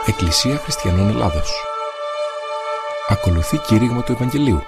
Εκκλησία Χριστιανών Ελλάδος. Ακολουθεί κήρυγμα του Ευαγγελίου.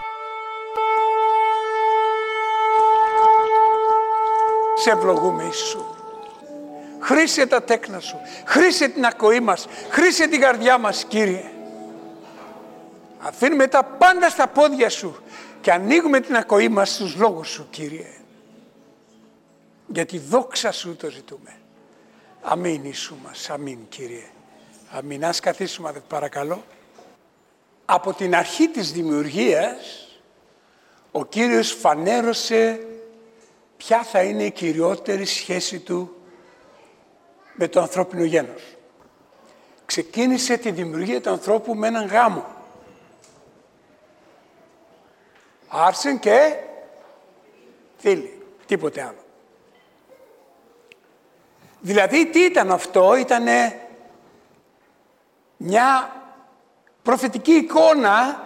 Σε ευλογούμε, Ιησού. Χρήσε τα τέκνα Σου. Χρήσε την ακοή μας. Χρήσε την καρδιά μας, Κύριε. Αφήνουμε τα πάντα στα πόδια Σου και ανοίγουμε την ακοή μας στους λόγους Σου, Κύριε. Για τη δόξα Σου το ζητούμε. Αμήν, Ιησού μας. Αμήν, Κύριε. Αμήν. Ας καθίσουμε, παρακαλώ. Από την αρχή της δημιουργίας, ο Κύριος φανέρωσε ποια θα είναι η κυριότερη σχέση Του με το ανθρώπινο γένος. Ξεκίνησε τη δημιουργία του ανθρώπου με έναν γάμο. Άρσεν και φίλοι, τίποτε άλλο. Δηλαδή τι ήταν αυτό? Ήτανε μια προφητική εικόνα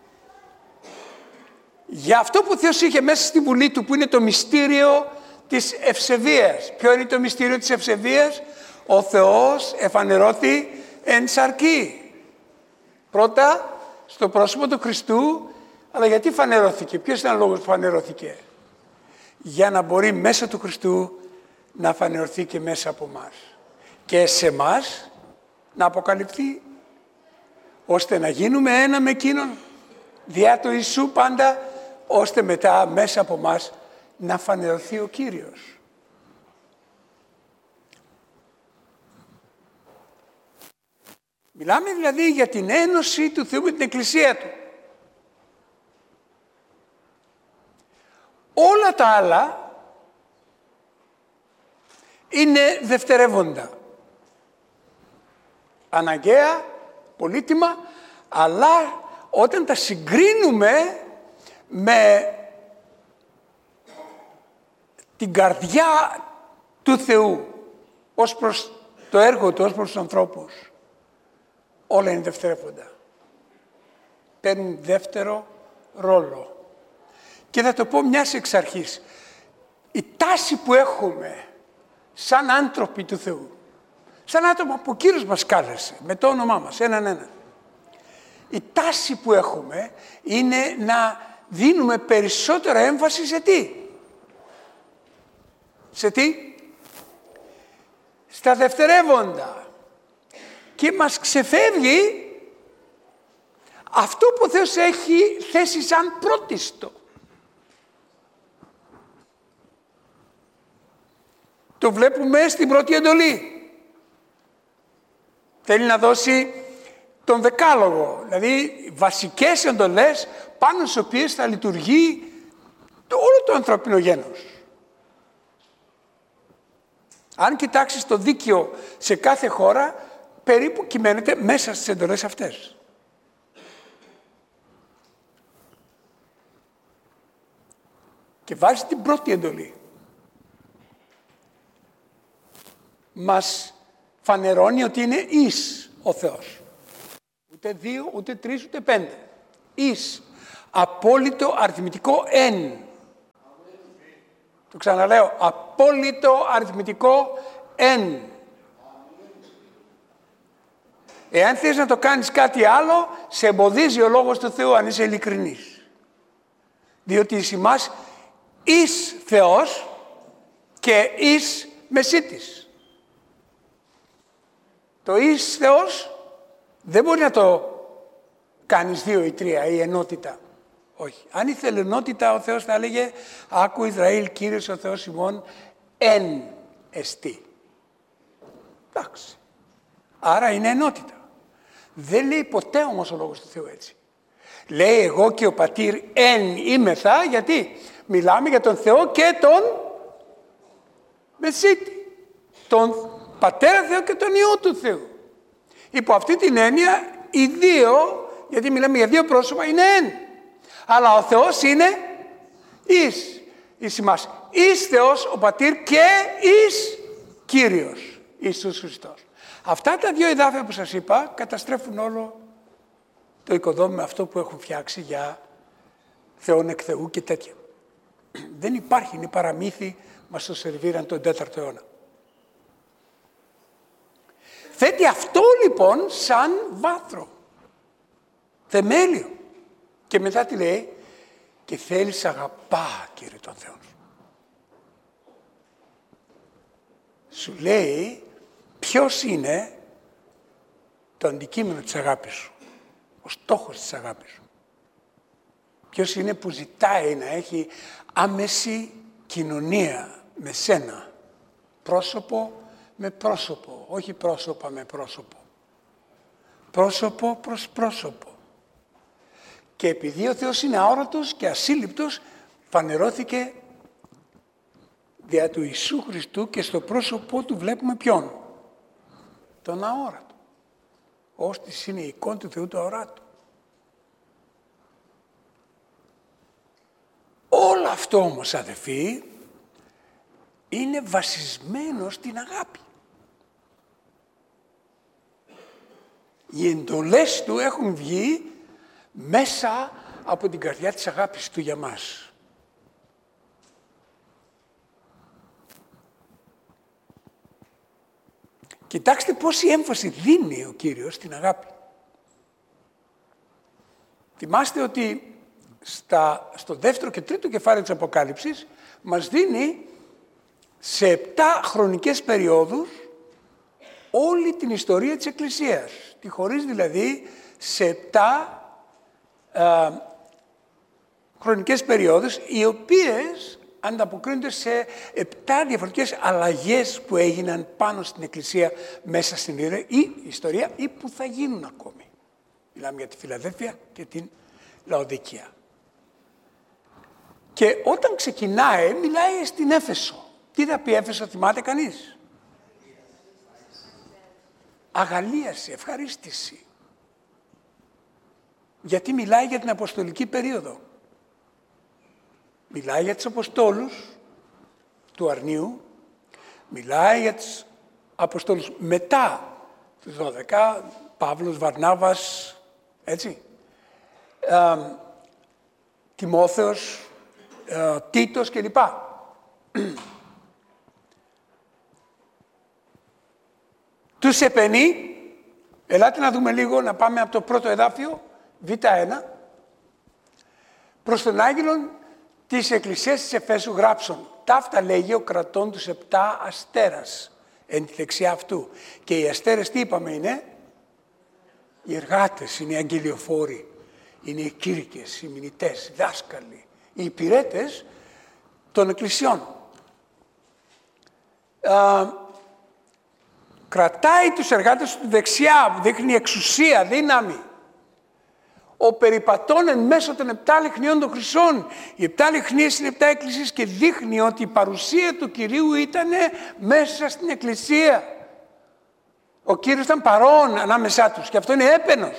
για αυτό που ο Θεός είχε μέσα στη βουλή Του, που είναι το μυστήριο της ευσεβίας. Ποιο είναι το μυστήριο της ευσεβίας? Ο Θεός εφανερώθη εν σαρκί. Πρώτα στο πρόσωπο του Χριστού, αλλά γιατί φανερώθηκε? Ποιος ήταν ο λόγος που φανερώθηκε? Για να μπορεί μέσα του Χριστού να φανερωθεί και μέσα από μας. Και σε εμάς να αποκαλυφθεί, ώστε να γίνουμε ένα με Εκείνον, διά του Ιησού πάντα, ώστε μετά μέσα από μας να φανερωθεί ο Κύριος. Μιλάμε δηλαδή για την ένωση του Θεού με την Εκκλησία Του. Όλα τα άλλα είναι δευτερεύοντα. Αναγκαία, πολύτιμα, αλλά όταν τα συγκρίνουμε με την καρδιά του Θεού ως προς το έργο Του, ως προς τους ανθρώπους, όλα είναι δευτερεύοντα. Παίρνουν δεύτερο ρόλο. Και θα το πω μιας εξ αρχής. Η τάση που έχουμε σαν άνθρωποι του Θεού, σαν άτομα που ο Κύριος μας κάλεσε με το όνομά μας, έναν. Η τάση που έχουμε είναι να δίνουμε περισσότερα έμφαση σε τι? Σε τι? Στα δευτερεύοντα. Και μας ξεφεύγει αυτό που ο Θεός έχει θέσει σαν πρώτιστο. Το βλέπουμε στην πρώτη εντολή. Θέλει να δώσει τον δεκάλογο, δηλαδή βασικές εντολές πάνω στις οποίες θα λειτουργεί όλο το ανθρώπινο γένος. Αν κοιτάξεις το δίκαιο σε κάθε χώρα, περίπου κυμαίνεται μέσα στις εντολές αυτές. Και βάζει την πρώτη εντολή. Μας φανερώνει ότι είναι εις ο Θεός. Ούτε 2, ούτε 3, ούτε 5. Εις. Απόλυτο αριθμητικό εν. Το ξαναλέω. Απόλυτο αριθμητικό εν. Εάν θες να το κάνεις κάτι άλλο, σε εμποδίζει ο λόγος του Θεού αν είσαι ειλικρινής. Διότι εις ημάς εις Θεός και εις Μεσίτης. Το εις Θεός δεν μπορεί να το κάνεις 2 ή 3 ή ενότητα. Όχι. Αν ήθελε ενότητα, ο Θεός θα έλεγε «Άκου Ισραήλ, Κύριος ο Θεός ημών εν εστί». Εντάξει. Άρα είναι ενότητα. Δεν λέει ποτέ όμως ο λόγος του Θεού έτσι. Λέει «Εγώ και ο Πατήρ εν είμεθα», γιατί μιλάμε για τον Θεό και τον Μεσίτη. Τον Πατέρα Θεό και τον Υιό του Θεού. Υπό αυτή την έννοια οι δύο, γιατί μιλάμε για δύο πρόσωπα, είναι εν. Αλλά ο Θεός είναι εις. Εις ημάς. Εις Θεός ο Πατήρ και εις Κύριος Ιησούς Χριστός. Αυτά τα δύο εδάφια που σας είπα καταστρέφουν όλο το οικοδόμημα αυτό που έχουν φτιάξει για Θεόν εκ Θεού και τέτοια. Δεν υπάρχει, είναι παραμύθι, μας το σερβίραν τον 4ο αιώνα. Θέτει αυτό λοιπόν σαν βάθρο, θεμέλιο. Και μετά τι λέει? Και θέλεις αγαπά, Κύριε τον Θεό σου. Σου λέει ποιος είναι το αντικείμενο της αγάπης σου, ο στόχος της αγάπης σου. Ποιος είναι που ζητάει να έχει άμεση κοινωνία με σένα, πρόσωπο με πρόσωπο, όχι πρόσωπα με πρόσωπο. Πρόσωπο προς πρόσωπο. Και επειδή ο Θεός είναι αόρατος και ασύλληπτος, φανερώθηκε δια του Ιησού Χριστού και στο πρόσωπό του βλέπουμε ποιον? Τον αόρατο. Ώστις είναι η εικόνα του Θεού του αοράτου. Όλο αυτό όμως, αδελφοί, είναι βασισμένο στην αγάπη. Οι εντολές του έχουν βγει μέσα από την καρδιά της αγάπης του για μας. Κοιτάξτε πόση έμφαση δίνει ο Κύριος στην αγάπη. Θυμάστε ότι στο δεύτερο και τρίτο κεφάλαιο της Αποκάλυψης μας δίνει σε 7 χρονικές περιόδους όλη την ιστορία της Εκκλησίας. Τη χωρίζει δηλαδή σε 7 χρονικές περιόδους, οι οποίες ανταποκρίνονται σε 7 διαφορετικές αλλαγές που έγιναν πάνω στην Εκκλησία μέσα στην ιστορία ή που θα γίνουν ακόμη. Μιλάμε για τη Φιλαδέλφεια και την Λαοδικία. Και όταν ξεκινάει, μιλάει στην Έφεσο. Τι θα πει Έφεσο, θυμάται κανείς? Αγαλίαση, ευχαρίστηση. Γιατί μιλάει για την Αποστολική περίοδο. Μιλάει για τους Αποστόλους του Αρνίου, μιλάει για τους Αποστόλους μετά τους 12, Παύλος, Βαρνάβας, έτσι, Τιμόθεος, Τίτος κλπ. Τους επενεί, ελάτε να δούμε λίγο, να πάμε από το πρώτο εδάφιο, Β1, προς τον Άγγελον της Εκκλησίας της Εφέσου γράψον. Ταύτα λέγει ο κρατών τους 7 αστέρας εν τη δεξιά αυτού. Και οι αστέρες τι είπαμε είναι? Οι εργάτες, είναι οι αγγελιοφόροι, είναι οι κήρυκες, οι μηνυτές, οι δάσκαλοι, οι υπηρέτες των εκκλησιών. Κρατάει τους εργάτες του δεξιά, δείχνει εξουσία, δύναμη. Ο περιπατών εν μέσω των 7 λιχνιών των χρυσών. Οι 7 λιχνίες είναι 7 εκκλησίες και δείχνει ότι η παρουσία του Κυρίου ήταν μέσα στην εκκλησία. Ο Κύριος ήταν παρόν ανάμεσά τους και αυτό είναι έπαινος.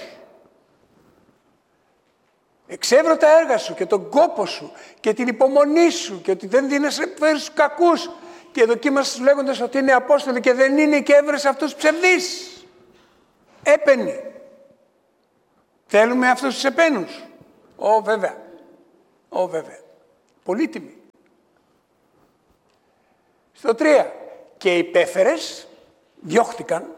Εξεύρω τα έργα σου και τον κόπο σου και την υπομονή σου και ότι δεν δίνεσαι φέρεις στους κακούς και δοκίμασες λέγοντας ότι είναι Απόστολοι και δεν είναι και έβρες αυτούς ψευδείς. Έπαινοι. Θέλουμε αυτούς τους επένους? Βέβαια. Βέβαια. Πολύτιμοι. Στο 3. Και οι πέφερες διώχτηκαν.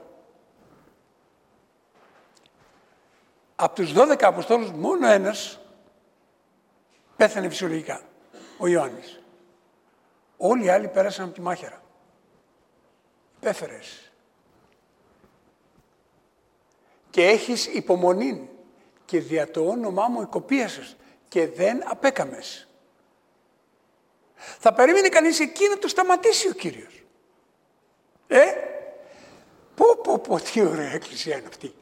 Από τους 12 Αποστόλους μόνο ένας πέθανε φυσιολογικά. Ο Ιωάννης. Όλοι οι άλλοι πέρασαν από τη μάχαιρα. Πέφερες. Και έχεις υπομονή και δια το όνομά μου εκοπίασες και δεν απέκαμες. Θα κανείς εκεί να το σταματήσει ο Κύριος. Πω, τι ωραία εκκλησία είναι αυτή.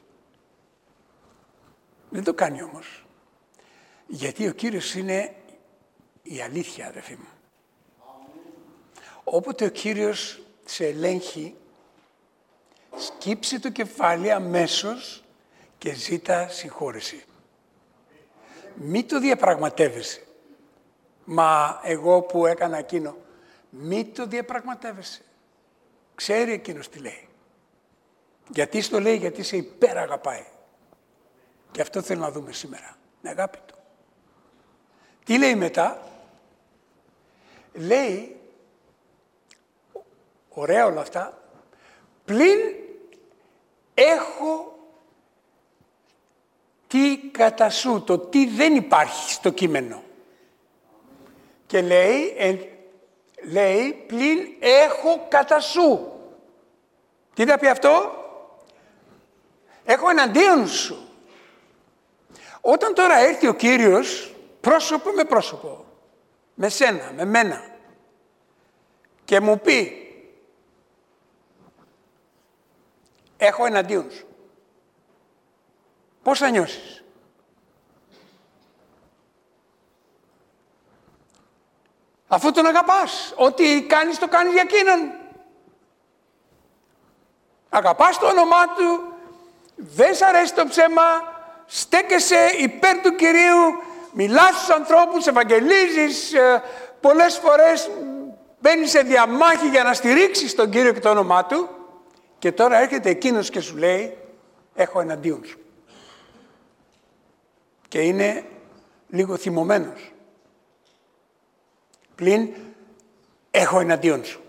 Δεν το κάνει όμως. Γιατί ο Κύριος είναι η αλήθεια, αδερφοί μου. Όποτε ο Κύριος σε ελέγχει, σκύψε το κεφάλι αμέσως και ζήτα συγχώρεση. Μη το διαπραγματεύεσαι. Μα εγώ που έκανα εκείνο. Μη το διαπραγματεύεσαι. Ξέρει εκείνος τι λέει. Γιατί στο λέει? Γιατί σε υπεραγαπάει. Και αυτό θέλω να δούμε σήμερα. Με αγάπη του. Τι λέει μετά? Λέει, ωραία όλα αυτά, πλην έχω τι κατά σου, το τι δεν υπάρχει στο κείμενο. Και λέει πλην έχω κατά σου. Τι θα πει αυτό? Έχω εναντίον σου. Όταν τώρα έρθει ο Κύριος πρόσωπο με πρόσωπο, με σένα, με μένα, και μου πει έχω εναντίον σου, πώς θα νιώσεις? Αφού τον αγαπάς, ό,τι κάνεις το κάνεις για εκείνον. Αγαπάς το όνομά του, δεν σ' αρέσει το ψέμα, στέκεσαι υπέρ του Κυρίου, μιλάς στους ανθρώπους, ευαγγελίζεις, πολλές φορές μπαίνεις σε διαμάχη για να στηρίξεις τον Κύριο και το όνομά του, και τώρα έρχεται εκείνος και σου λέει έχω εναντίον σου. Και είναι λίγο θυμωμένος. Πλην έχω εναντίον σου.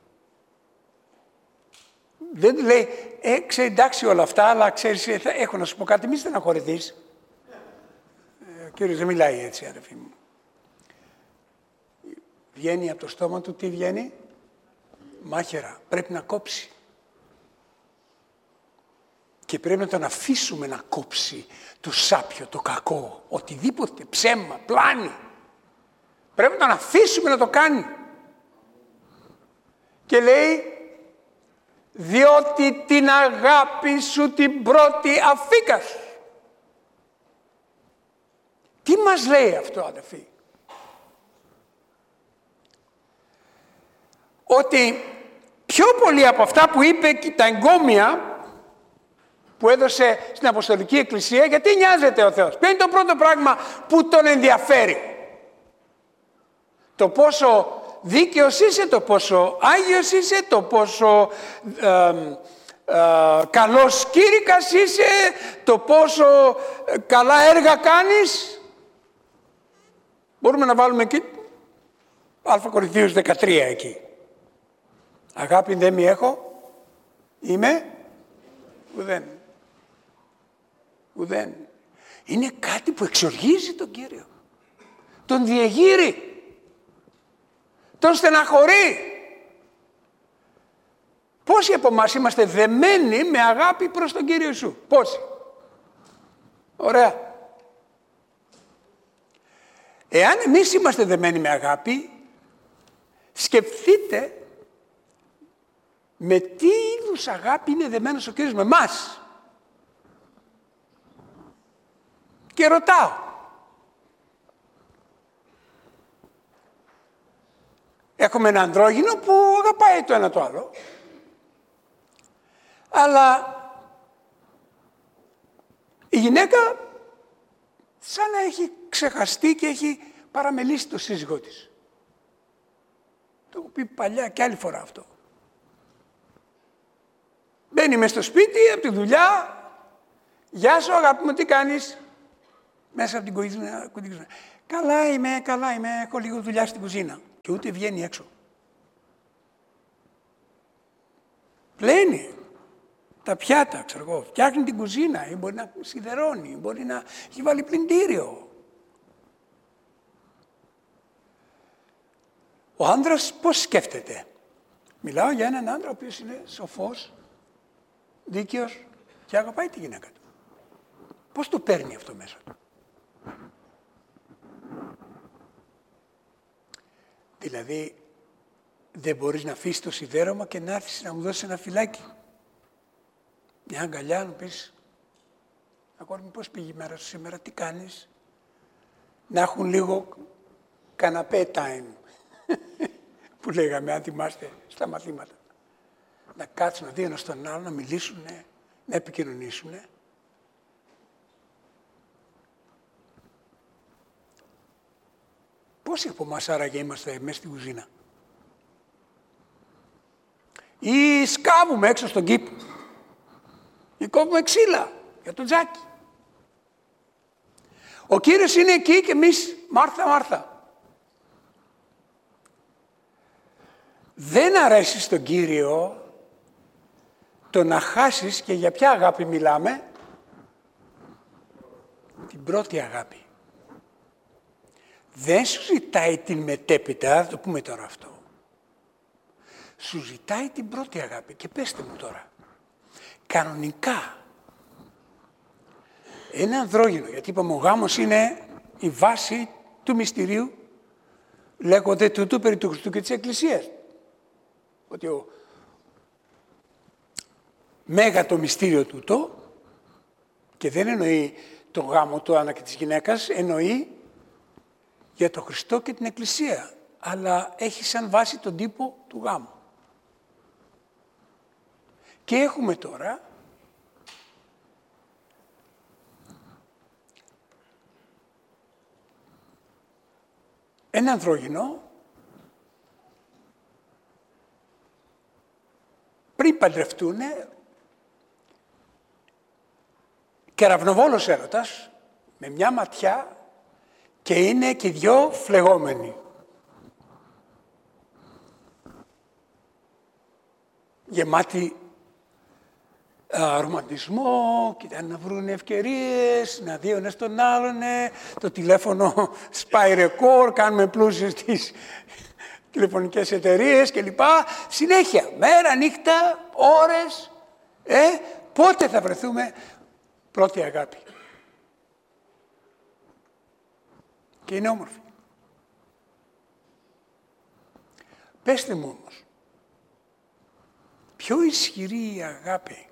Δεν του λέει, ξέρει εντάξει όλα αυτά, αλλά ξέρεις, έχω να σου πω κάτι, μη στεναχωρηθείς. Ο Κύριος δεν μιλάει έτσι, αδερφοί μου. Βγαίνει από το στόμα του, τι βγαίνει? Μάχαιρα, πρέπει να κόψει. Και πρέπει να τον αφήσουμε να κόψει το σάπιο, το κακό, οτιδήποτε, ψέμα, πλάνη. Πρέπει να τον αφήσουμε να το κάνει. Και λέει, διότι την αγάπη σου την πρώτη αφήκας. Τι μας λέει αυτό, αδελφοί? Ότι πιο πολύ από αυτά που είπε και τα εγκόμια που έδωσε στην Αποστολική Εκκλησία, γιατί νοιάζεται ο Θεός? Ποιο είναι το πρώτο πράγμα που τον ενδιαφέρει? Το πόσο δίκαιος είσαι, το πόσο άγιος είσαι, το πόσο καλός κήρυκας είσαι, το πόσο καλά έργα κάνεις. Μπορούμε να βάλουμε εκεί Α Κορινθίους 13 εκεί. Αγάπη δεν μη έχω, είμαι ουδέν. Ουδέν. Είναι κάτι που εξοργίζει τον Κύριο. Τον διεγείρει. Τον στεναχωρεί. Πόσοι από εμάς είμαστε δεμένοι με αγάπη προς τον Κύριο Ιησού? Πόσοι? Ωραία. Εάν εμείς είμαστε δεμένοι με αγάπη, σκεφτείτε με τι είδους αγάπη είναι δεμένος ο Κύριος με εμάς. Και ρωτάω, έχουμε ένα ανδρόγυνο που αγαπάει το ένα το άλλο, αλλά η γυναίκα σαν να έχει ξεχαστεί και έχει παραμελήσει το σύζυγό της. Το έχω πει παλιά και άλλη φορά αυτό. Μπαίνει μες στο σπίτι, από τη δουλειά, γεια σου αγάπη μου, τι κάνεις? Μέσα από την κουζίνα. Καλά είμαι, έχω λίγο δουλειά στην κουζίνα. Και ούτε βγαίνει έξω. Πλένει τα πιάτα, ξέρω εγώ, φτιάχνει την κουζίνα, ή μπορεί να σιδερώνει, μπορεί να έχει βάλει πλυντήριο. Ο άνδρας πώς σκέφτεται? Μιλάω για έναν άντρα ο οποίος είναι σοφός, δίκαιος και αγαπάει τη γυναίκα του. Πώς το παίρνει αυτό μέσα του? Δηλαδή, δεν μπορείς να αφήσεις το σιδέρωμα και να έρθεις να μου δώσεις ένα φυλάκι. Μια αγκαλιά, να πεις, αγόρι μου, πώς πήγε η μέρα σου σήμερα, τι κάνεις? Να έχουν λίγο καναπέ time, που λέγαμε, αν θυμάστε, στα μαθήματα. Να κάτσουν, να δει ένας τον άλλο, να μιλήσουν, να επικοινωνήσουν. Πόσοι από εμάς άραγε είμαστε μέσα στην κουζίνα? Ή σκάβουμε έξω στον κήπο. Ή κόβουμε ξύλα για τον τζάκι. Ο Κύριος είναι εκεί και εμείς Μάρθα, Μάρθα. Δεν αρέσει στον Κύριο το να χάσεις, και για ποια αγάπη μιλάμε? Την πρώτη αγάπη. Δεν σου ζητάει την μετέπειτα, θα το πούμε τώρα αυτό. Σου ζητάει την πρώτη αγάπη. Και πέστε μου τώρα, κανονικά, ένα ανδρόγυνο, γιατί είπαμε ο γάμος είναι η βάση του μυστηρίου, λέγονται τούτου περί του Χριστού και της Εκκλησίας. Ότι μέγα το μυστήριο τούτο, και δεν εννοεί τον γάμο του άνδρα και της γυναίκας, εννοεί για τον Χριστό και την Εκκλησία, αλλά έχει σαν βάση τον τύπο του γάμου. Και έχουμε τώρα ένα ανδρόγυνο πριν παντρευτούνε, κεραυνοβόλος έρωτας, με μια ματιά, και είναι και οι δυο φλεγόμενοι. Γεμάτοι ρομαντισμό, κοιτάνε να βρουν ευκαιρίες, να δει ο ένας τον άλλον, το τηλέφωνο σπάει ρεκόρ, κάνουμε πλούσιες στις τηλεφωνικές εταιρείες κλπ. Συνέχεια, μέρα, νύχτα, ώρες, πότε θα βρεθούμε? Πρώτη αγάπη. Και είναι όμορφη. Πέστε μου όμως, πιο ισχυρή η αγάπη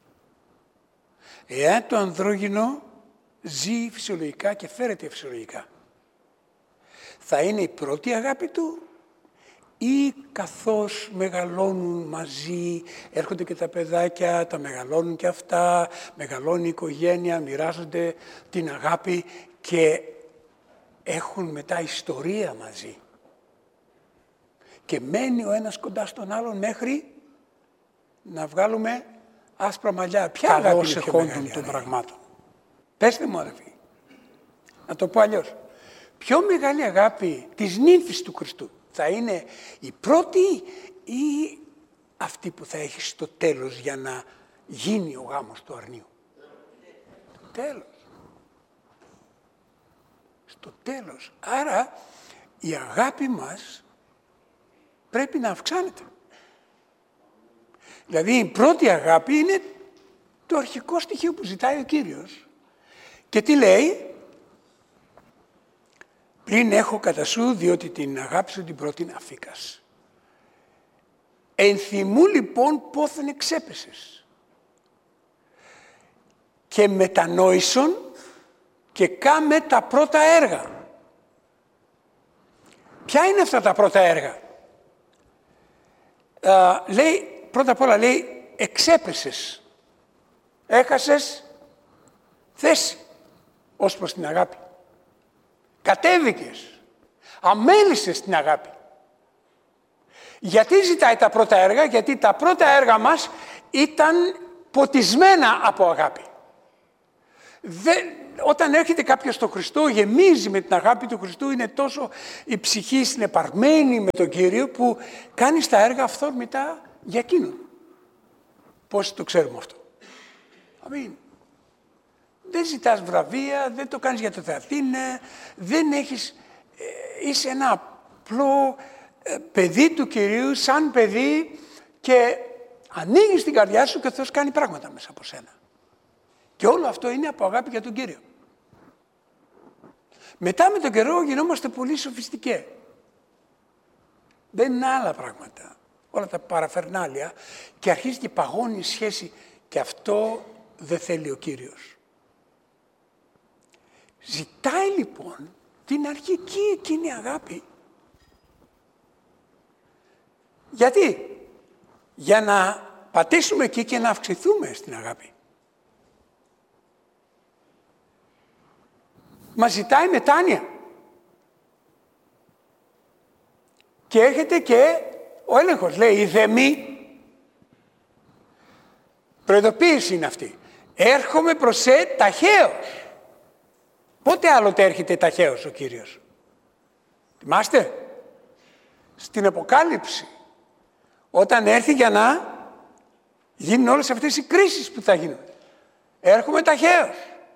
εάν το ανδρόγυνο ζει φυσιολογικά και φέρεται φυσιολογικά? Θα είναι η πρώτη αγάπη του, ή καθώς μεγαλώνουν μαζί, έρχονται και τα παιδάκια, τα μεγαλώνουν και αυτά, μεγαλώνει η οικογένεια, μοιράζονται την αγάπη και έχουν μετά ιστορία μαζί. Και μένει ο ένας κοντά στον άλλον μέχρι να βγάλουμε άσπρα μαλλιά. Ποια αγάπη είναι πιο μεγάλη των πραγμάτων? Πέστε μου, αδερφοί. Να το πω αλλιώς. Πιο μεγάλη αγάπη της νύμφης του Χριστού θα είναι η πρώτη ή αυτή που θα έχει στο τέλος για να γίνει ο γάμος του αρνίου? Το τέλος. Στο τέλος. Άρα η αγάπη μας πρέπει να αυξάνεται. Δηλαδή η πρώτη αγάπη είναι το αρχικό στοιχείο που ζητάει ο Κύριος. Και τι λέει? Πριν έχω κατά σου, διότι την αγάπη σου την πρώτη να φύκας. Ενθυμού λοιπόν πόθεν εξέπεσες. Και μετανόησον και κάμε τα πρώτα έργα. Ποια είναι αυτά τα πρώτα έργα? Λέει, πρώτα απ' όλα λέει, εξέπεσες. Έχασες θέση ως προς την αγάπη. Κατέβηκες. Αμέλησες την αγάπη. Γιατί ζητάει τα πρώτα έργα? Γιατί τα πρώτα έργα μας ήταν ποτισμένα από αγάπη. Όταν έρχεται κάποιος στον Χριστό, γεμίζει με την αγάπη του Χριστού, είναι τόσο η ψυχή συνεπαρμένη με τον Κύριο που κάνει τα έργα αυθόρμητα για εκείνον. Πώς το ξέρουμε αυτό? Αμήν. Δεν ζητάς βραβεία, δεν το κάνεις για το θεατήνε, δεν έχεις, είσαι ένα απλό παιδί του Κυρίου, σαν παιδί, και ανοίγεις την καρδιά σου και ο Θεός κάνει πράγματα μέσα από σένα. Και όλο αυτό είναι από αγάπη για τον Κύριο. Μετά με τον καιρό γινόμαστε πολύ σοφιστικοί. Δεν είναι άλλα πράγματα. Όλα τα παραφερνάλια, και αρχίζει και παγώνει η σχέση, και αυτό δεν θέλει ο Κύριος. Ζητάει λοιπόν την αρχική εκείνη αγάπη. Γιατί? Για να πατήσουμε εκεί και να αυξηθούμε στην αγάπη. Μας ζητάει μετάνοια. Και έρχεται και ο έλεγχος. Λέει, η δεμή, προειδοποίηση είναι αυτή. Έρχομαι προς σε ταχαίως. Πότε άλλοτε έρχεται ταχαίως ο Κύριος? Θυμάστε? Στην Αποκάλυψη. Όταν έρθει για να γίνουν όλες αυτές οι κρίσεις που θα γίνουν. Έρχομαι ταχαίως.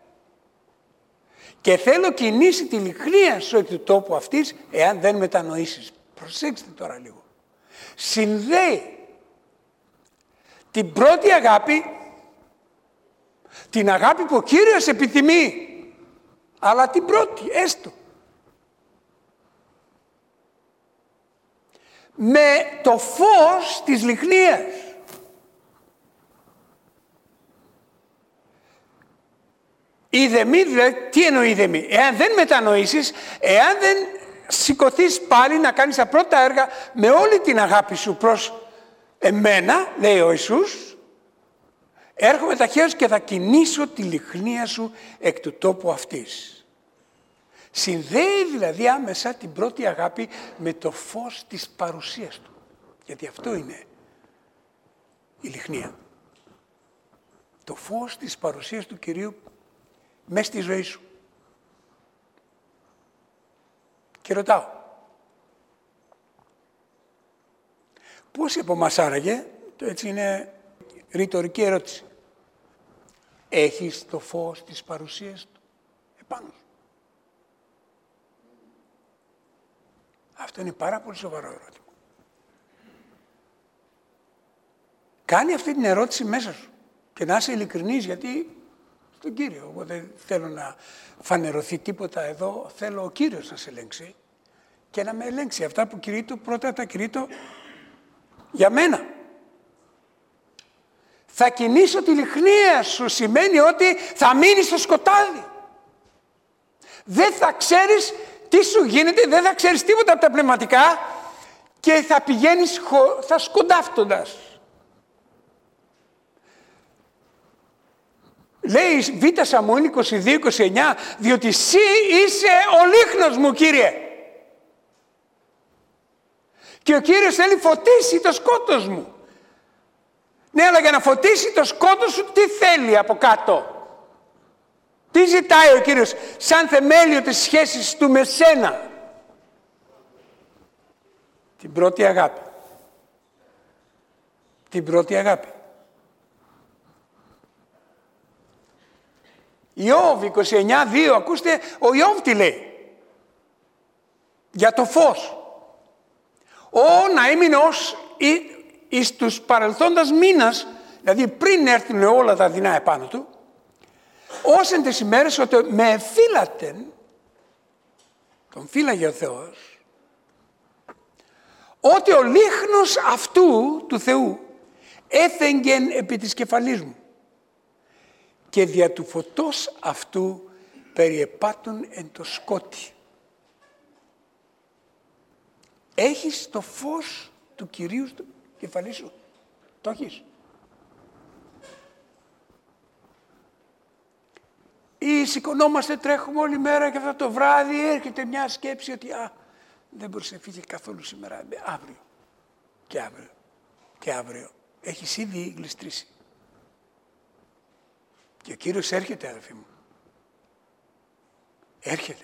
Και θέλω κινήσει τη λιχνία σου εκ του τόπου αυτής, εάν δεν μετανοήσεις. Προσέξτε τώρα λίγο. Συνδέει την πρώτη αγάπη, την αγάπη που ο Κύριος επιθυμεί, αλλά την πρώτη, έστω, με το φως της λιχνίας. Ιδεμή, δηλαδή, τι εννοεί ιδεμή? Εάν δεν μετανοήσεις, εάν δεν σηκωθείς πάλι να κάνεις τα πρώτα έργα με όλη την αγάπη σου προς εμένα, λέει ο Ιησούς, έρχομαι ταχαίως και θα κινήσω τη λιχνία σου εκ του τόπου αυτής. Συνδέει δηλαδή άμεσα την πρώτη αγάπη με το φως της παρουσίας του. Γιατί αυτό είναι η λιχνία. Το φως της παρουσίας του Κυρίου μέσα στη ζωή σου. Και ρωτάω, πόσοι από εμάς άραγε, το έτσι είναι ρητορική ερώτηση, έχεις το φως της παρουσίας του επάνω σου? Αυτό είναι πάρα πολύ σοβαρό ερώτημα. Κάνει αυτή την ερώτηση μέσα σου και να είσαι ειλικρινής, γιατί στον Κύριο, εγώ δεν θέλω να φανερωθεί τίποτα εδώ, θέλω ο Κύριος να σε ελέγξει και να με ελέγξει αυτά που κηρύττω, πρώτα τα κηρύττω για μένα. Θα κινήσω τη λιχνία σου σημαίνει ότι θα μείνεις στο σκοτάδι. Δεν θα ξέρεις τι σου γίνεται, δεν θα ξέρεις τίποτα από τα πνευματικά και θα πηγαίνεις θα σκοντάφτοντας. Λέει Β' Σαμουήλ 22-29, διότι εσύ είσαι ο λίχνος μου, Κύριε. Και ο Κύριος θέλει φωτίσει το σκότος μου. Ναι, αλλά για να φωτίσει το σκότος σου, τι θέλει από κάτω? Τι ζητάει ο Κύριος σαν θεμέλιο της σχέσης του με σένα? Την πρώτη αγάπη. Την πρώτη αγάπη. Ιώβ 29-2, ακούστε ο Ιώβ τι λέει. Για το φως. Να έμεινε ως εις τους παρελθόντας μήνας, δηλαδή πριν έρθουν όλα τα δεινά επάνω του, ως εν τες ημέρες ότι με εφύλατεν, τον φύλαγε ο Θεός, ότι ο λίχνος αυτού του Θεού έφεγγεν επί της κεφαλής μου και δια του φωτός αυτού περιεπάτουν εν το σκότι. Έχεις το φως του Κυρίου στο κεφαλή σου? Το έχεις? Ή σηκωνόμαστε, τρέχουμε όλη μέρα και αυτό το βράδυ έρχεται μια σκέψη ότι δεν μπορείς να φύγει καθόλου σήμερα, αύριο και αύριο και αύριο. Έχεις ήδη γλιστρήσει. Και ο Κύριος έρχεται, αδελφοί μου. Έρχεται.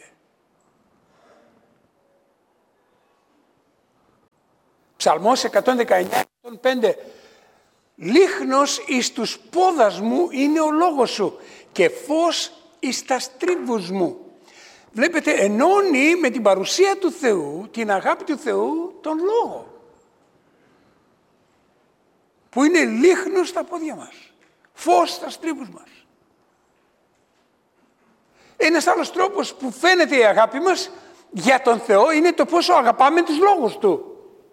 Ψαλμός 119-105. Λίχνος εις τους πόδας μου είναι ο λόγος σου και φως εις τα στρίβους μου. Βλέπετε, ενώνει με την παρουσία του Θεού, την αγάπη του Θεού, τον λόγο. Που είναι λίχνος στα πόδια μας. Φως στα στρίβους μας. Ένας άλλος τρόπος που φαίνεται η αγάπη μας για τον Θεό είναι το πόσο αγαπάμε τους λόγους Του.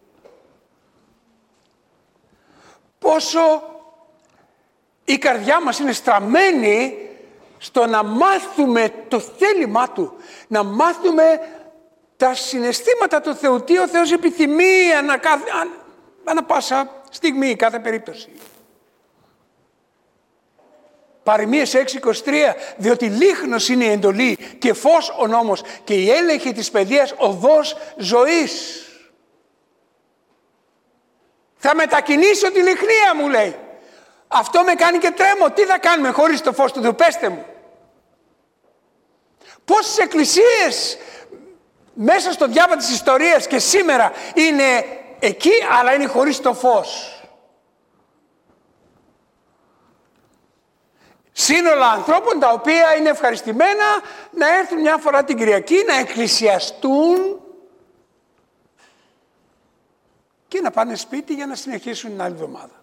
Πόσο η καρδιά μας είναι στραμμένη στο να μάθουμε το θέλημά Του, να μάθουμε τα συναισθήματα του Θεού, τι ο Θεός επιθυμεί ανά πάσα στιγμή, κάθε περίπτωση. Παροιμίες 6:23, διότι λίχνος είναι η εντολή και φως ο νόμος και η έλεγχη της παιδείας οδός ζωής. Θα μετακινήσω τη λιχνία μου, λέει. Αυτό με κάνει και τρέμω. Τι θα κάνουμε χωρίς το φως του Θεού? Πέστε μου. Πόσες εκκλησίες μέσα στο διάβα της ιστορίας και σήμερα είναι εκεί, αλλά είναι χωρίς το φως. σύνολα ανθρώπων τα οποία είναι ευχαριστημένα να έρθουν μια φορά την Κυριακή, να εκκλησιαστούν και να πάνε σπίτι για να συνεχίσουν την άλλη εβδομάδα.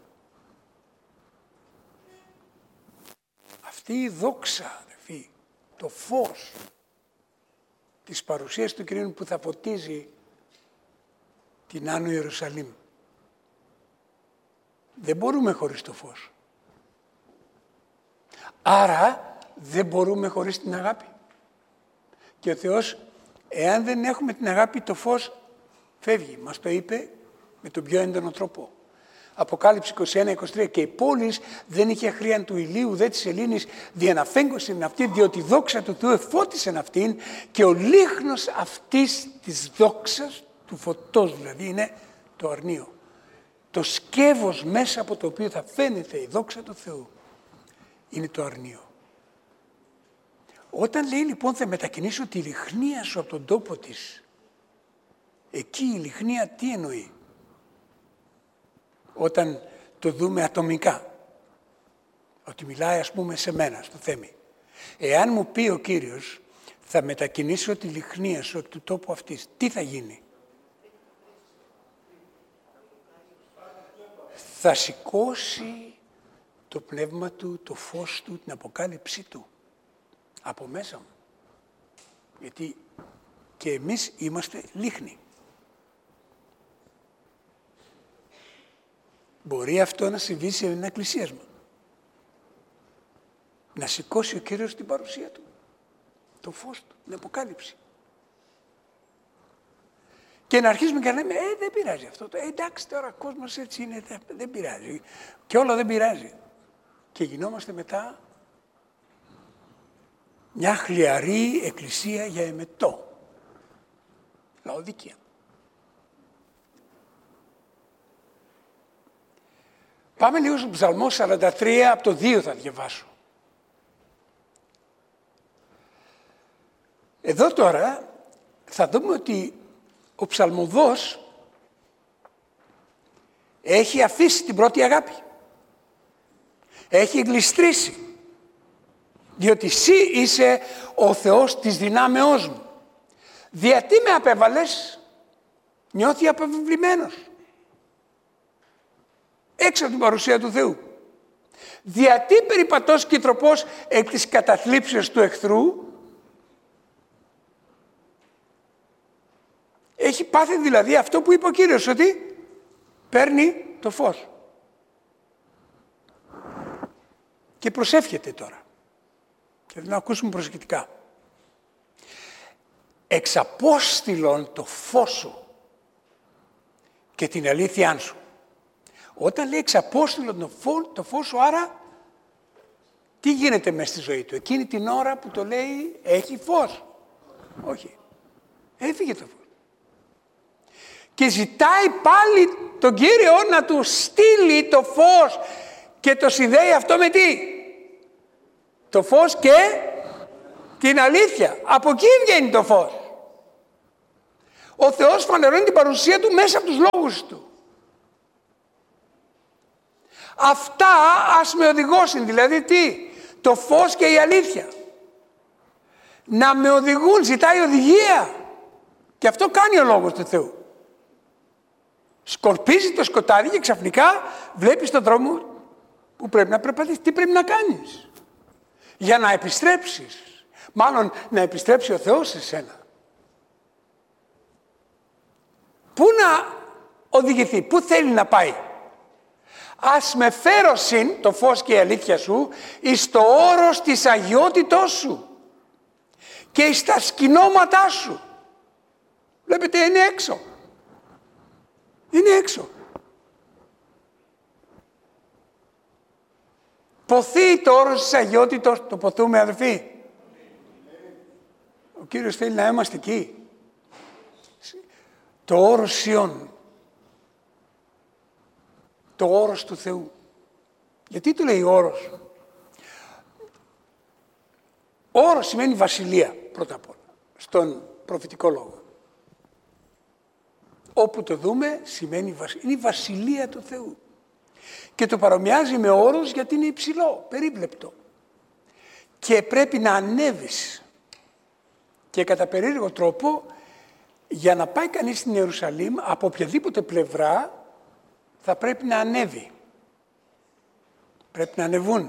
Αυτή η δόξα, αδελφοί, το φως της παρουσίας του Κυρίου που θα φωτίζει την Άνω Ιερουσαλήμ. Δεν μπορούμε χωρίς το φως. Άρα δεν μπορούμε χωρίς την αγάπη. Και ο Θεός, εάν δεν έχουμε την αγάπη, το φως φεύγει. Μας το είπε με τον πιο έντονο τρόπο. Αποκάλυψη 21-23. Και η πόλη δεν είχε χρείαν του ηλίου, δε της σελήνης, διαναφέγγωσεν αυτή, διότι η δόξα του Θεού εφώτισεν αυτήν, και ο λίχνος αυτής της δόξας, του φωτός δηλαδή, είναι το αρνείο. Το σκεύος μέσα από το οποίο θα φαίνεται η δόξα του Θεού είναι το αρνείο. Όταν λέει λοιπόν θα μετακινήσω τη λιχνία σου από τον τόπο της, εκεί η λιχνία τι εννοεί? Όταν το δούμε ατομικά, ότι μιλάει ας πούμε σε μένα, στο Θέμη. Εάν μου πει ο Κύριος θα μετακινήσω τη λιχνία σου από του τόπου αυτής, τι θα γίνει? Θα σηκώσει το πνεύμα του, το φως του, την αποκάλυψή του από μέσα μου. Γιατί και εμείς είμαστε λίχνη. Μπορεί αυτό να συμβεί σε ένα εκκλησίασμα. Να σηκώσει ο Κύριος την παρουσία του, το φως του, την αποκάλυψη. Και να αρχίσουμε και να λέμε, δεν πειράζει αυτό. Εντάξει τώρα, ο κόσμος έτσι είναι, δεν πειράζει. Και όλο δεν πειράζει. Και γινόμαστε μετά μια χλιαρή εκκλησία για εμετό. Λαοδίκεια. Πάμε λίγο στον Ψαλμό 43, από το 2 θα διαβάσω. Εδώ τώρα θα δούμε ότι ο ψαλμοδός έχει αφήσει την πρώτη αγάπη. Έχει γλιστρήσει. Διότι εσύ είσαι ο Θεός της δυνάμεώς μου. Δια τι με απέβαλες? Νιώθει απευλημένος. Έξω από την παρουσία του Θεού. Δια τι περιπατός και τροπός εκ της καταθλίψεως του εχθρού? Έχει πάθει δηλαδή αυτό που είπε ο Κύριος, ότι παίρνει το φως. Και προσεύχεται τώρα. Και να ακούσουμε προσεκτικά. Εξαπόστηλον το φως σου και την αλήθειά σου. Όταν λέει εξαπόστηλον το φως σου, άρα τι γίνεται μέσα στη ζωή του? Εκείνη την ώρα που το λέει έχει φως? Όχι. Έφυγε το φως. Και ζητάει πάλι τον Κύριο να του στείλει το φως και το συνδέει αυτό με τι? Το φως και την αλήθεια. Από εκεί βγαίνει το φως. Ο Θεός φανερώνει την παρουσία του μέσα από τους λόγους του. Αυτά ας με οδηγώσουν, δηλαδή τι? Το φως και η αλήθεια. Να με οδηγούν, ζητάει οδηγία. Και αυτό κάνει ο λόγος του Θεού. Σκορπίζει το σκοτάδι και ξαφνικά βλέπεις τον δρόμο που πρέπει να περπατήσεις. Τι πρέπει να κάνεις για να επιστρέψεις? Μάλλον να επιστρέψει ο Θεός σε σένα. Πού να οδηγηθεί, πού θέλει να πάει? Ας με φέρωσιν, το φως και η αλήθεια σου, εις το όρος της αγιότητός σου και εις τα σκηνώματά σου. Βλέπετε, είναι έξω. Είναι έξω. Ποθεί το όρος της αγιότητος, το ποθούμε αδελφοί? Ο Κύριος θέλει να είμαστε εκεί. Το όρος Σιών. Το όρος του Θεού. Γιατί το λέει όρος? Όρος σημαίνει βασιλεία, πρώτα απ' όλα, στον προφητικό λόγο. Όπου το δούμε σημαίνει είναι η βασιλεία του Θεού. Και το παρομοιάζει με όρος γιατί είναι υψηλό, περίπλεπτο. και πρέπει να ανέβεις. Και κατά περίεργο τρόπο, για να πάει κανείς στην Ιερουσαλήμ, από οποιαδήποτε πλευρά, θα πρέπει να ανέβει. Πρέπει να ανεβούν.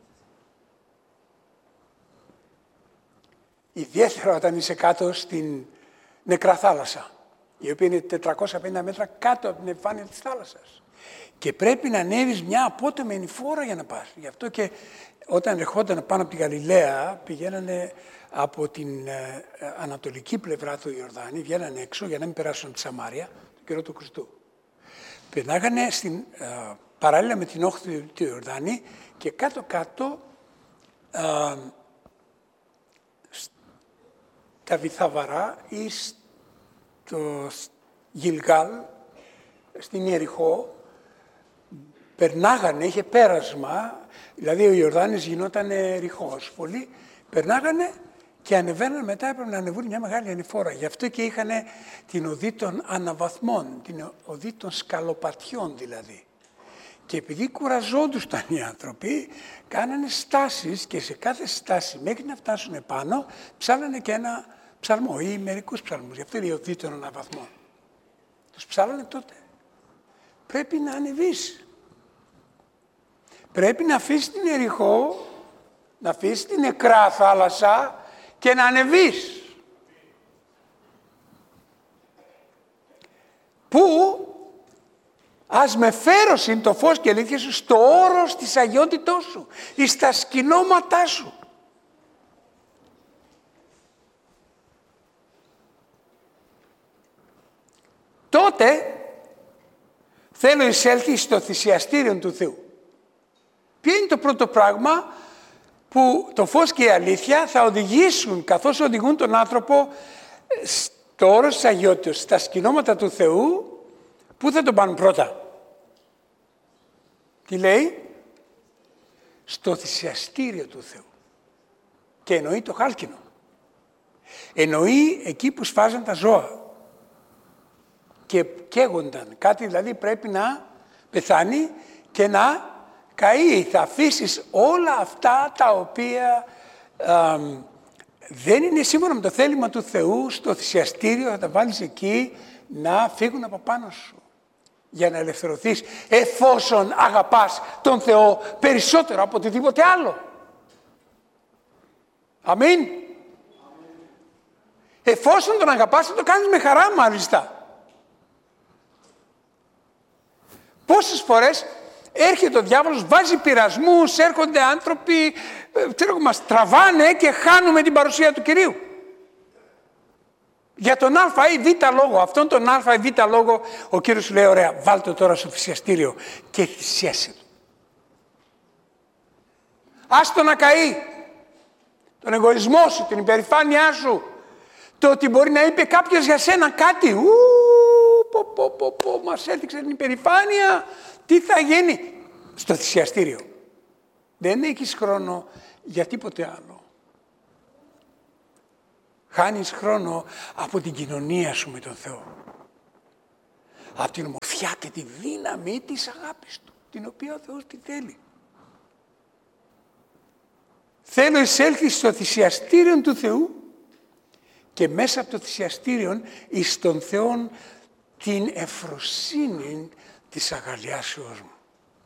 Ιδιαίτερα όταν είσαι κάτω στην νεκρά θάλασσα, η οποία είναι 450 μέτρα κάτω από την επιφάνεια της θάλασσας. Και πρέπει να ανέβεις μια απότομη ενηφόρα για να πας. Γι' αυτό και όταν ερχόταν πάνω από τη Γαλιλαία, πηγαίνανε από την ανατολική πλευρά του Ιορδάνη, βγαίνανε έξω για να μην περάσουν τη Σαμάρια, τον καιρό του Χριστού. Περνάγανε παράλληλα με την όχθη του Ιορδάνη και κάτω-κάτω τα Βυθαβαρά ή στο Γιλγάλ, στην Ιεριχώ, περνάγανε, είχε πέρασμα, δηλαδή ο Ιορδάνης γινόταν ρηχός πολύ, περνάγανε και ανεβαίνανε μετά, έπρεπε να ανεβούν μια μεγάλη ανηφόρα. Γι' αυτό και είχαν την οδή των αναβαθμών, την οδή των σκαλοπατιών δηλαδή. Και επειδή κουραζόντουσαν οι άνθρωποι, κάνανε στάσεις και σε κάθε στάση μέχρι να φτάσουν επάνω, ψάλανε και ένα ψαλμό ή μερικούς ψαλμούς. Γι' αυτό είναι η οδή των αναβαθμών. Τους ψάλανε τότε. Πρέπει να ανεβείς. Πρέπει να αφήσεις την Ιεριχώ, να αφήσεις την νεκρά θάλασσα και να ανεβείς. Πού ας με φέρωσιν το φως και αλήθεια σου στο όρος της αγιότητός σου, εις τα σκηνώματά σου. Τότε θέλω εισέλθει στο θυσιαστήριο του Θεού. Ποιο είναι το πρώτο πράγμα που το φως και η αλήθεια θα οδηγήσουν, καθώς οδηγούν τον άνθρωπο στο όρος της αγιότητας, στα σκηνώματα του Θεού, πού θα τον πάνε πρώτα? Τι λέει? Στο θυσιαστήριο του Θεού. Και εννοεί το χάλκινο. Εννοεί εκεί που σφάζαν τα ζώα και καίγονταν. Κάτι δηλαδή πρέπει να πεθάνει και να καεί. Θα αφήσεις όλα αυτά τα οποία δεν είναι σύμφωνα με το θέλημα του Θεού στο θυσιαστήριο, θα τα βάλεις εκεί να φύγουν από πάνω σου για να ελευθερωθείς, εφόσον αγαπάς τον Θεό περισσότερο από οτιδήποτε άλλο. Αμήν. Εφόσον τον αγαπάς θα το κάνεις με χαρά μάλιστα. Πόσες φορές έρχεται ο διάβολος, βάζει πειρασμούς, έρχονται άνθρωποι, μας τραβάνε και χάνουμε την παρουσία του Κυρίου. Για τον α ή β λόγο, αυτόν τον α ή β λόγο, ο Κύριος σου λέει, ωραία, βάλτε το τώρα στο θυσιαστήριο και θυσιάσαι. Άστο να καεί. Τον εγωισμό σου, την υπερηφάνειά σου, το ότι μπορεί να είπε κάποιος για σένα κάτι, μας έδειξε την υπερηφάνεια, τι θα γίνει? Στο θυσιαστήριο. Δεν έχεις χρόνο για τίποτε άλλο. Χάνεις χρόνο από την κοινωνία σου με τον Θεό. Από την ομορφιά και τη δύναμη της αγάπης Του, την οποία ο Θεός τη θέλει. Θέλω εισέλθει στο θυσιαστήριο του Θεού και μέσα από το θυσιαστήριο εις τον Θεόν την ευφροσύνη της αγαλιάσεως μου.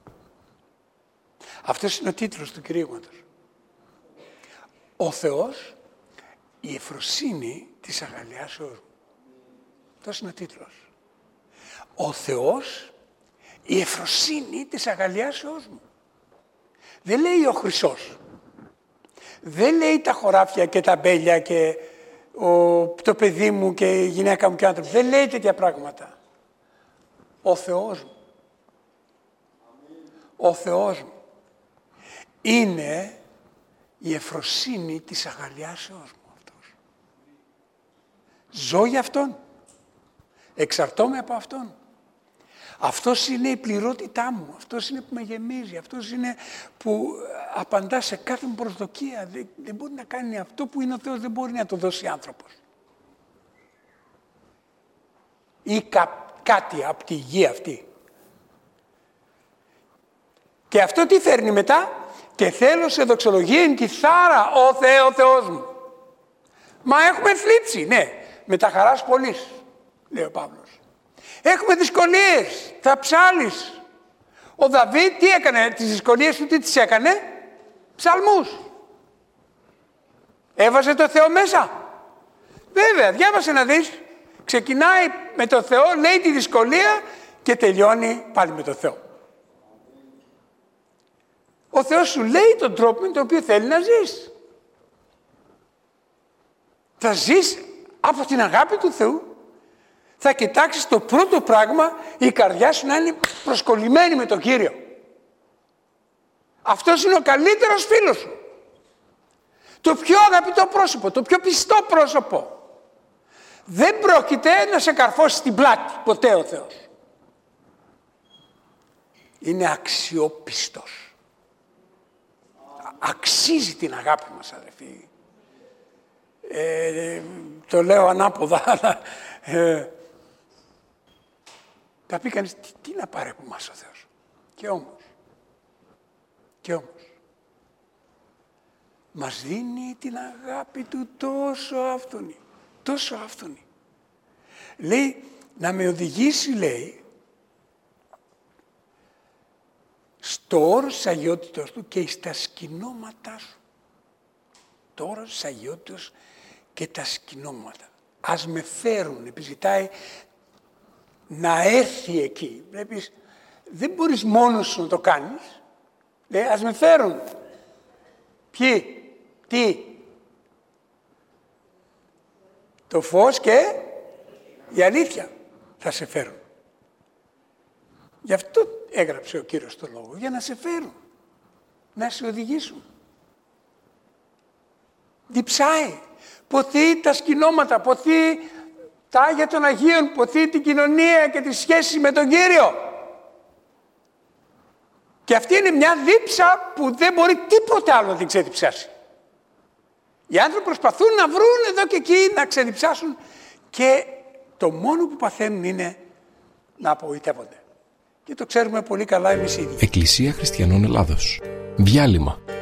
Αυτός είναι ο τίτλος του κηρύγματος. Ο Θεός, η ευφροσύνη της αγαλιάσεως μου. Αυτός είναι ο τίτλος. Ο Θεός, η ευφροσύνη της αγαλιάσεως μου. Δεν λέει ο χρυσός. Δεν λέει τα χωράφια και τα μπέλια και το παιδί μου και η γυναίκα μου και ο άνθρωπος. Δεν λέει τέτοια πράγματα. Ο Θεός μου. Ο Θεός μου είναι η ευφροσύνη της αγαλιάσεως μου αυτός. Ζω για Αυτόν. Εξαρτώμαι από Αυτόν. Αυτός είναι η πληρότητά μου. Αυτός είναι που με γεμίζει. Αυτός είναι που απαντά σε κάθε μου προσδοκία. Δεν μπορεί να κάνει αυτό που είναι ο Θεός, δεν μπορεί να το δώσει άνθρωπος. Ή κάτι από τη γη αυτή. Και αυτό τι φέρνει μετά? Και θέλω σε δοξολογία εν τη θάρα, ο Θεέ, ο Θεός μου. Μα έχουμε θλίψη, ναι, με τα χαράς πολλής, λέει ο Παύλος. Έχουμε δυσκολίες, θα ψάλεις. Ο Δαβίδ τι έκανε, τις δυσκολίες του τι τις έκανε? Ψαλμούς. Έβαζε το Θεό μέσα. Βέβαια, διάβασε να δεις. Ξεκινάει με το Θεό, λέει τη δυσκολία και τελειώνει πάλι με το Θεό. Ο Θεός σου λέει τον τρόπο με τον οποίο θέλει να ζεις. Θα ζεις από την αγάπη του Θεού. Θα κοιτάξεις το πρώτο πράγμα, η καρδιά σου να είναι προσκολλημένη με τον Κύριο. Αυτός είναι ο καλύτερος φίλος σου. Το πιο αγαπητό πρόσωπο, το πιο πιστό πρόσωπο. Δεν πρόκειται να σε καρφώσει στην πλάτη ποτέ ο Θεός. Είναι αξιόπιστος. Αξίζει την αγάπη μας, αδερφοί. Το λέω ανάποδα, αλλά θα πει κανείς, τι να πάρει από εμάς ο Θεός. Και όμως, μας δίνει την αγάπη του τόσο άφθονη. Λέει, να με οδηγήσει, λέει, στο όρος της αγιότητος του και στα σκηνώματά σου. Το όρος της αγιότητος και τα σκηνώματα. Ας με φέρουν, επιζητάει να έρθει εκεί. Βλέπεις, δεν μπορείς μόνος σου να το κάνεις. Λέει, ας με φέρουν. Ποιοι, τι? Το φως και η αλήθεια θα σε φέρουν. Γι' αυτό έγραψε ο Κύριος το λόγο, για να σε φέρουν, να σε οδηγήσουν. Διψάει, ποθεί τα σκηνώματα, ποθεί τα Άγια των Αγίων, ποθεί την κοινωνία και τη σχέση με τον Κύριο. Και αυτή είναι μια δίψα που δεν μπορεί τίποτε άλλο να την ξεδιψάσει. Οι άνθρωποι προσπαθούν να βρουν εδώ και εκεί, να ξεδιψάσουν και το μόνο που παθαίνουν είναι να απογοητεύονται. Και το ξέρουμε πολύ καλά εμείς ήδη. Εκκλησία Χριστιανών Ελλάδος. Διάλειμμα.